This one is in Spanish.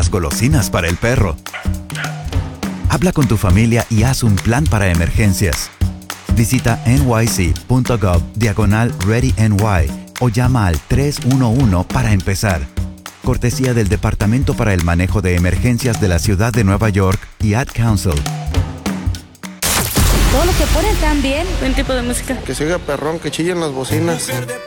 las golosinas para el perro. Habla con tu familia y haz un plan para emergencias. Visita nyc.gov/ReadyNY o llama al 311 para empezar. Cortesía del Departamento para el Manejo de Emergencias de la Ciudad de Nueva York y Ad Council. Todo lo que ponen también. Buen tipo de música. Que siga perrón, que chillen las bocinas.